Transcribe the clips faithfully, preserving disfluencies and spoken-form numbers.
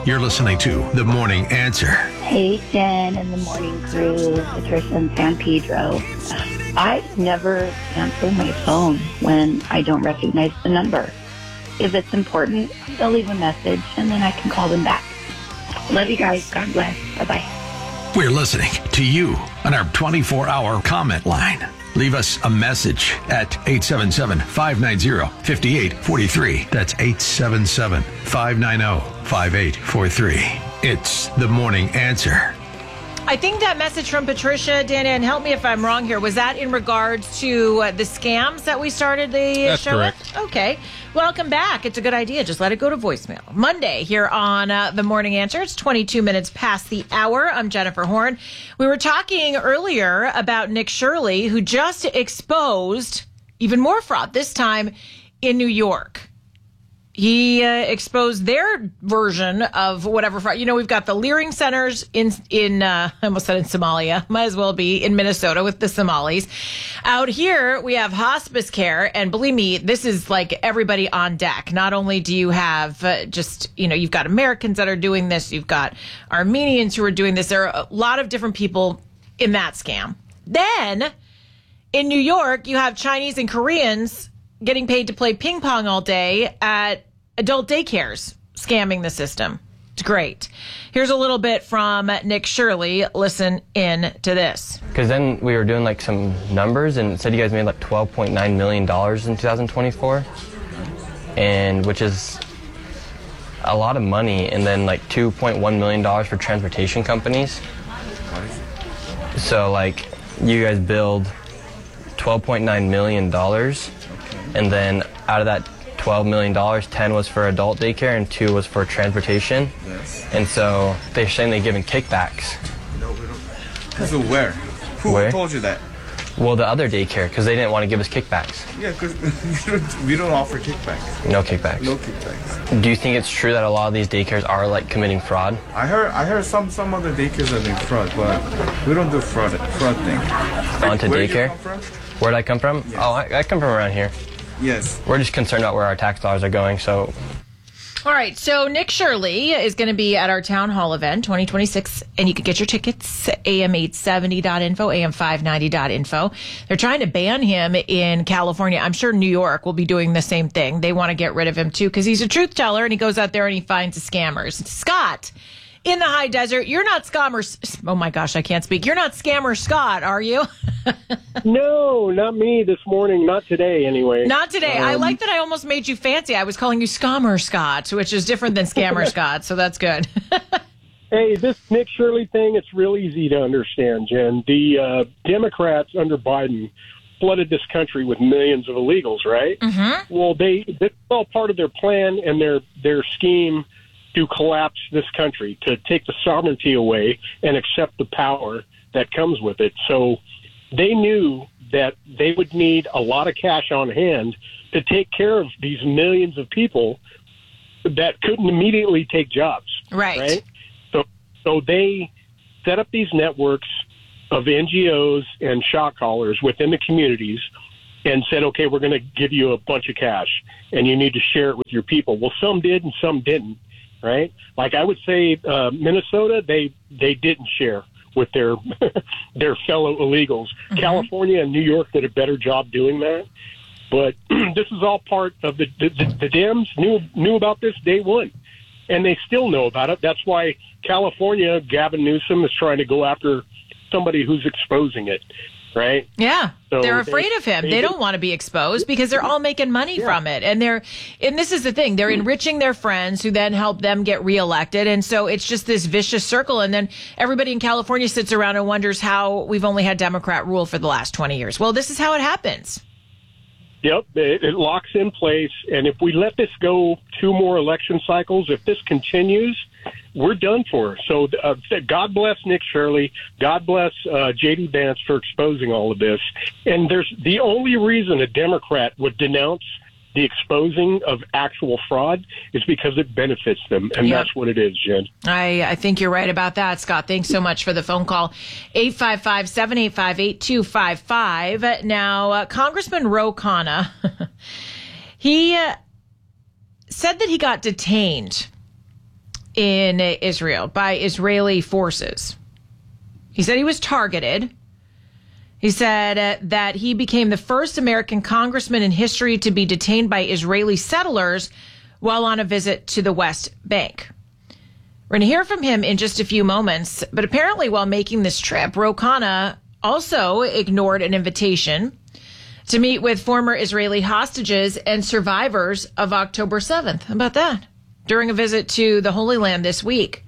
You're listening to The Morning Answer. Hey, Jen and the morning crew, Patricia and San Pedro. I never answer my phone when I don't recognize the number. If it's important, they'll leave a message and then I can call them back. Love you guys. God bless. Bye-bye. We're listening to you on our twenty-four hour comment line. Leave us a message at eight seven seven, five nine zero, five eight four three. That's eight seven seven, five nine zero, five eight four three. It's The Morning Answer. I think that message from Patricia, Dan, and help me if I'm wrong here, was that in regards to uh, the scams that we started the That's show correct. with? Okay. Welcome back. It's a good idea. Just let it go to voicemail. Monday here on uh, The Morning Answer. It's twenty-two minutes past the hour. I'm Jennifer Horn. We were talking earlier about Nick Shirley, who just exposed even more fraud, this time in New York. He uh, exposed their version of whatever fraud. You know, we've got the Leering Centers in, in uh, I almost said in Somalia. Might as well be in Minnesota with the Somalis. Out here, we have hospice care. And believe me, this is like everybody on deck. Not only do you have uh, just, you know, you've got Americans that are doing this. You've got Armenians who are doing this. There are a lot of different people in that scam. Then in New York, you have Chinese and Koreans getting paid to play ping pong all day at adult daycares, scamming the system. It's great. Here's a little bit from Nick Shirley. Listen in to this. Because then we were doing like some numbers and it said you guys made like twelve point nine million dollars in two thousand twenty-four, and which is a lot of money, and then like two point one million dollars for transportation companies. So like you guys billed twelve point nine million dollars. And then out of that twelve million dollars, ten was for adult daycare and two was for transportation. Yes. And so they're saying they're giving kickbacks. No, we don't. So where? Who Where? told you that? Well, the other daycare, because they didn't want to give us kickbacks. Yeah, because we, don't, we don't offer kickbacks. No kickbacks. No kickbacks. Do you think it's true that a lot of these daycares are like committing fraud? I heard I heard some some other daycares are doing fraud, but we don't do fraud fraud thing. Onto Where did you daycare? come from? Where'd I come from? Yes. Oh, I, I come from around here. Yes. We're just concerned about where our tax dollars are going, so... All right, so Nick Shirley is going to be at our town hall event, twenty twenty-six, and you can get your tickets, A M eight seventy dot info, A M five ninety dot info. They're trying to ban him in California. I'm sure New York will be doing the same thing. They want to get rid of him, too, because he's a truth teller, and he goes out there and he finds the scammers. Scott, in the high desert, you're not scammer... Oh, my gosh, I can't speak. You're not scammer Scott, are you? No, not me this morning. Not today, anyway. Not today. Um, I like that I almost made you fancy. I was calling you Scammer Scott, which is different than Scammer Scott, so that's good. Hey, this Nick Shirley thing, it's real easy to understand, Jen. The uh, Democrats under Biden flooded this country with millions of illegals, right? Mm-hmm. Well, they this is all part of their plan and their their scheme to collapse this country, to take the sovereignty away and accept the power that comes with it. So they knew that they would need a lot of cash on hand to take care of these millions of people that couldn't immediately take jobs. Right. Right. So, so they set up these networks of N G Os and shot callers within the communities and said, okay, we're going to give you a bunch of cash and you need to share it with your people. Well, some did and some didn't. Right. Like I would say, uh, Minnesota, they, they didn't share with their their fellow illegals. Mm-hmm. California and New York did a better job doing that. But this is all part of the, the the Dems knew knew about this day one, and they still know about it. That's why California, Gavin Newsom is trying to go after somebody who's exposing it. Right? Yeah. So they're afraid they, of him. They, they don't want to be exposed because they're all making money yeah. from it. And they're, and this is the thing, they're enriching their friends who then help them get reelected. And so it's just this vicious circle. And then everybody in California sits around and wonders how we've only had Democrat rule for the last twenty years. Well, this is how it happens. Yep, it, it locks in place. And if we let this go two more election cycles, if this continues, we're done for. So uh, God bless Nick Shirley. God bless uh, J D Vance for exposing all of this. And there's the only reason a Democrat would denounce the exposing of actual fraud is because it benefits them. And Yep. that's what it is, Jen. I, I think you're right about that, Scott. Thanks so much for the phone call. eight five five, seven eight five, eight two five five. Now, uh, Congressman Ro Khanna, he uh, said that he got detained in Israel by Israeli forces. He said he was targeted. He said uh, that he became the first American congressman in history to be detained by Israeli settlers while on a visit to the West Bank. We're going to hear from him in just a few moments, but apparently while making this trip, Ro Khanna also ignored an invitation to meet with former Israeli hostages and survivors of October seventh. How about that? During a visit to the Holy Land this week.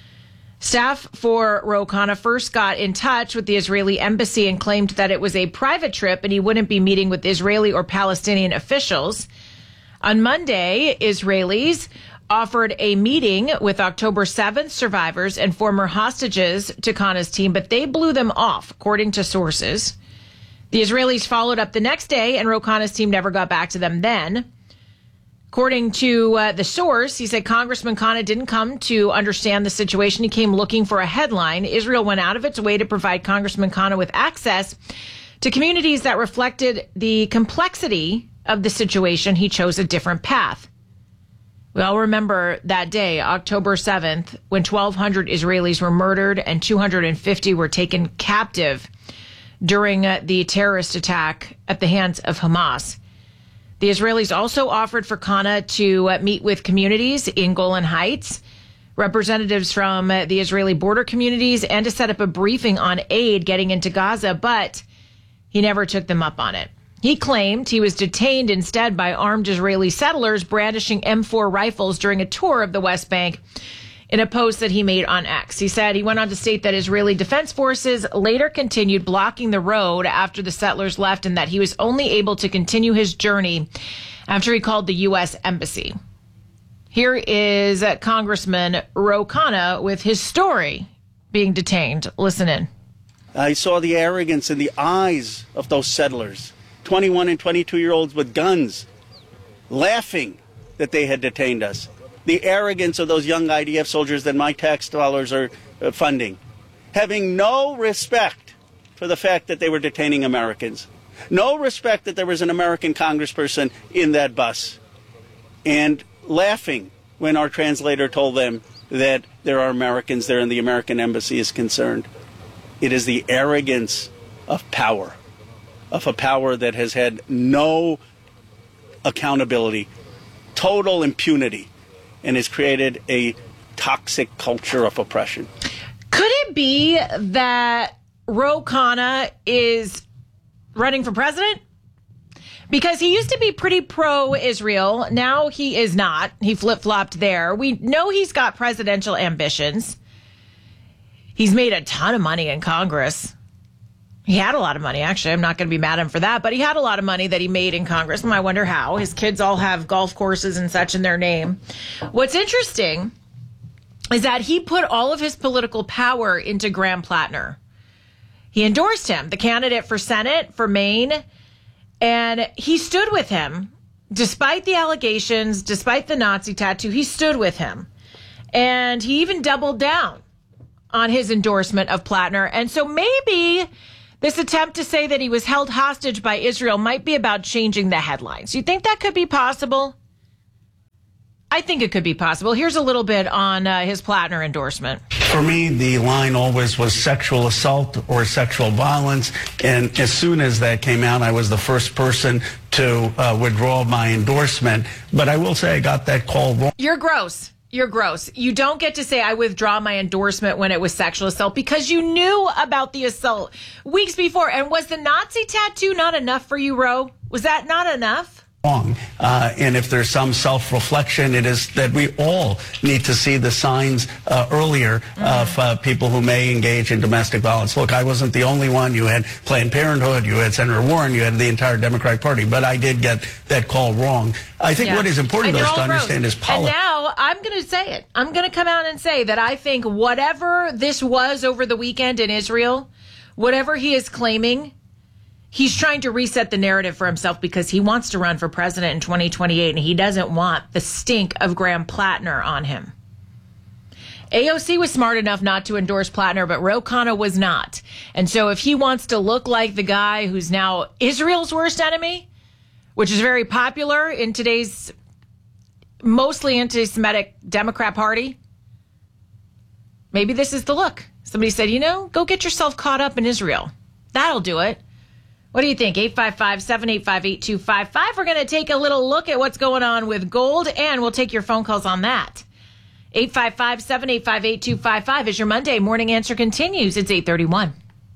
Staff for Ro Khanna first got in touch with the Israeli embassy and claimed that it was a private trip and he wouldn't be meeting with Israeli or Palestinian officials. On Monday, Israelis offered a meeting with October seventh survivors and former hostages to Khanna's team, but they blew them off, according to sources. The Israelis followed up the next day, and Ro Khanna's team never got back to them then. According to uh, the source, he said Congressman Khanna didn't come to understand the situation. He came looking for a headline. Israel went out of its way to provide Congressman Khanna with access to communities that reflected the complexity of the situation. He chose a different path. We all remember that day, October seventh, when twelve hundred Israelis were murdered and two hundred fifty were taken captive during uh, the terrorist attack at the hands of Hamas. The Israelis also offered for Khanna to uh, meet with communities in Golan Heights, representatives from uh, the Israeli border communities, and to set up a briefing on aid getting into Gaza, but he never took them up on it. He claimed he was detained instead by armed Israeli settlers brandishing M four rifles during a tour of the West Bank in a post that he made on X. He said he went on to state that Israeli Defense Forces later continued blocking the road after the settlers left and that he was only able to continue his journey after he called the U S Embassy. Here is Congressman Ro Khanna with his story being detained. Listen in. I saw the arrogance in the eyes of those settlers, twenty-one and twenty-two-year-olds with guns, laughing that they had detained us. The arrogance of those young I D F soldiers that my tax dollars are uh, funding, having no respect for the fact that they were detaining Americans, no respect that there was an American congressperson in that bus, and laughing when our translator told them that there are Americans there and the American embassy is concerned. It is the arrogance of power, of a power that has had no accountability, total impunity, and has created a toxic culture of oppression. Could it be that Ro Khanna is running for president? Because he used to be pretty pro-Israel. Now he is not. He flip-flopped there. We know he's got presidential ambitions. He's made a ton of money in Congress. He had a lot of money, actually. I'm not going to be mad at him for that. But he had a lot of money that he made in Congress. And I wonder how. His kids all have golf courses and such in their name. What's interesting is that he put all of his political power into Graham Plattner. He endorsed him, the candidate for Senate for Maine. And he stood with him. Despite the allegations, despite the Nazi tattoo, he stood with him. And he even doubled down on his endorsement of Plattner. And so maybe this attempt to say that he was held hostage by Israel might be about changing the headlines. You think that could be possible? I think it could be possible. Here's a little bit on uh, his Plattner endorsement. For me, the line always was sexual assault or sexual violence. And as soon as that came out, I was the first person to uh, withdraw my endorsement. But I will say I got that call wrong. You're gross. You're gross. You don't get to say I withdraw my endorsement when it was sexual assault because you knew about the assault weeks before. And was the Nazi tattoo not enough for you, Ro? Was that not enough? Wrong. Uh, and if there's some self-reflection, it is that we all need to see the signs uh, earlier mm-hmm. of uh, people who may engage in domestic violence. Look, I wasn't the only one. You had Planned Parenthood, you had Senator Warren, you had the entire Democratic Party, but I did get that call wrong. I think yeah. what is important to us to understand is politics. And now I'm going to say it. I'm going to come out and say that I think whatever this was over the weekend in Israel, whatever he is claiming, he's trying to reset the narrative for himself because he wants to run for president in twenty twenty-eight, and he doesn't want the stink of Graham Plattner on him. A O C was smart enough not to endorse Plattner, but Ro Khanna was not. And so if he wants to look like the guy who's now Israel's worst enemy, which is very popular in today's mostly anti-Semitic Democrat Party, Maybe this is the look. Somebody said, you know, go get yourself caught up in Israel. That'll do it. What do you think? eight five five, seven eight five, eight two five five. We're going to take a little look at what's going on with gold, and we'll take your phone calls on that. eight five five, seven eight five, eight two five five as your Monday morning answer continues. It's eight thirty-one.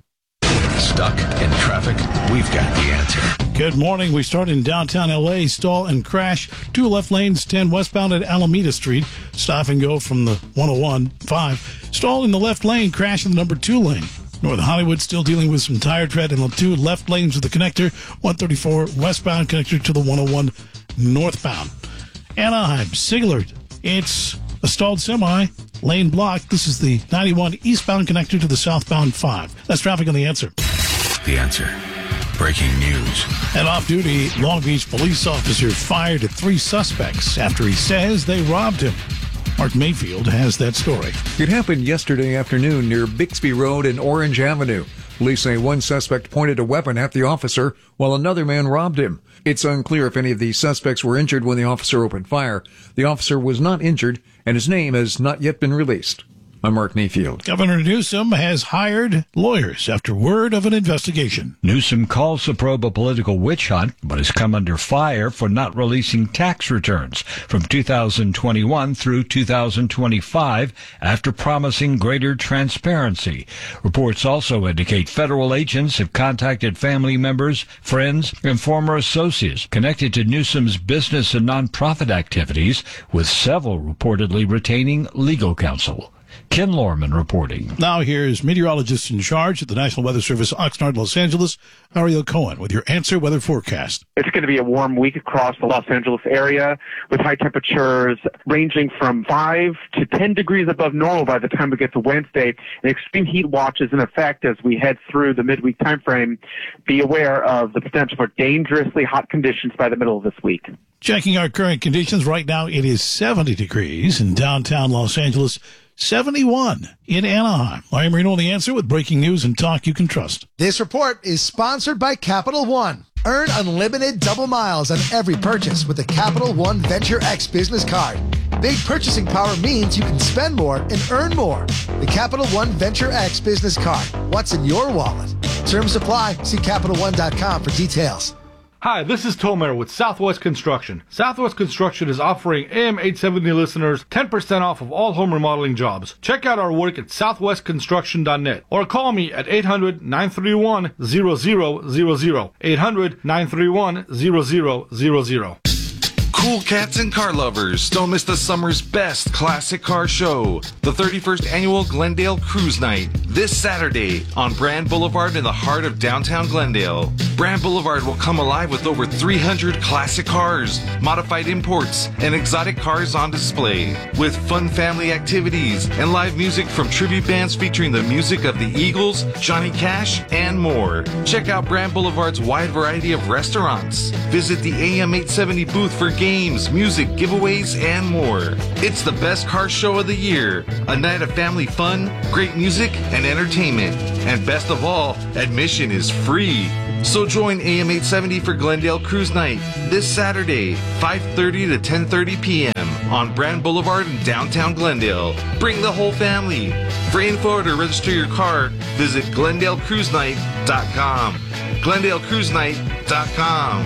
Stuck in traffic? We've got the answer. Good morning. We start in downtown L A. Stall and crash. Two left lanes, ten westbound at Alameda Street. Stop and go from the one oh one five. Stall in the left lane. Crash in the number two lane. North Hollywood still dealing with some tire tread in the two left lanes of the connector. one thirty-four westbound connector to the one oh one northbound. Anaheim, Siglard. It's a stalled semi. Lane blocked. This is the ninety-one eastbound connector to the southbound five. That's traffic on the answer. The answer. Breaking news. An off-duty Long Beach police officer fired at three suspects after he says they robbed him. Mark Mayfield has that story. It happened yesterday afternoon near Bixby Road and Orange Avenue. Police say one suspect pointed a weapon at the officer while another man robbed him. It's unclear if any of the suspects were injured when the officer opened fire. The officer was not injured, and his name has not yet been released. I'm Mark Mayfield. Governor Newsom has hired lawyers after word of an investigation. Newsom calls the probe a political witch hunt, but has come under fire for not releasing tax returns from two thousand twenty-one through two thousand twenty-five after promising greater transparency. Reports also indicate federal agents have contacted family members, friends, and former associates connected to Newsom's business and nonprofit activities, with several reportedly retaining legal counsel. Ken Lorman reporting. Now here's meteorologist in charge at the National Weather Service, Oxnard, Los Angeles, Ariel Cohen, with your answer weather forecast. It's going to be a warm week across the Los Angeles area with high temperatures ranging from five to ten degrees above normal by the time we get to Wednesday. And extreme heat watch is in effect as we head through the midweek time frame. Be aware of the potential for dangerously hot conditions by the middle of this week. Checking our current conditions right now, it is seventy degrees in downtown Los Angeles, seventy-one in Anaheim. I am Reno on the answer with breaking news and talk you can trust. This report is sponsored by Capital One. Earn unlimited double miles on every purchase with the Capital One Venture X business card. Big purchasing power means you can spend more and earn more. The Capital One Venture X business card. What's in your wallet? Terms apply. See Capital One dot com for details. Hi, this is Tomer with Southwest Construction. Southwest Construction is offering A M eight seventy listeners ten percent off of all home remodeling jobs. Check out our work at southwest construction dot net or call me at eight hundred, nine three one, zero zero zero zero. eight hundred, nine three one, zero zero zero zero. Cool cats and car lovers, don't miss the summer's best classic car show, the thirty-first Annual Glendale Cruise Night, this Saturday on Brand Boulevard in the heart of downtown Glendale. Brand Boulevard will come alive with over three hundred classic cars, modified imports, and exotic cars on display, with fun family activities and live music from tribute bands featuring the music of the Eagles, Johnny Cash, and more. Check out Brand Boulevard's wide variety of restaurants. Visit the A M eight seventy booth for games. Games, music, giveaways, and more. It's the best car show of the year. A night of family fun, great music, and entertainment. And best of all, admission is free. So join A M eight seventy for Glendale Cruise Night this Saturday, five thirty to ten thirty p.m. on Brand Boulevard in downtown Glendale. Bring the whole family. For info or to register your car, visit glendale cruise night dot com. glendale cruise night dot com.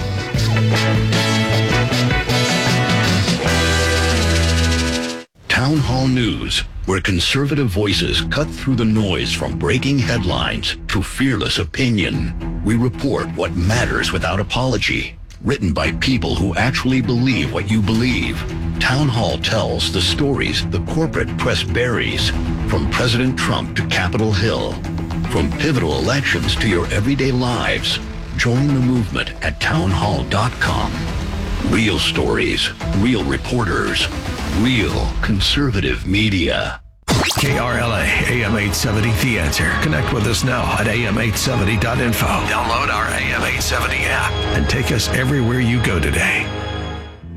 Town Hall News, where conservative voices cut through the noise from breaking headlines to fearless opinion. We report what matters without apology. Written by people who actually believe what you believe. Town Hall tells the stories the corporate press buries, from President Trump to Capitol Hill. From pivotal elections to your everyday lives. Join the movement at town hall dot com. Real stories, real reporters, real conservative media. K R L A, A M eight seventy, The Answer. Connect with us now at A M eight seventy dot info. Download our A M eight seventy app and take us everywhere you go today.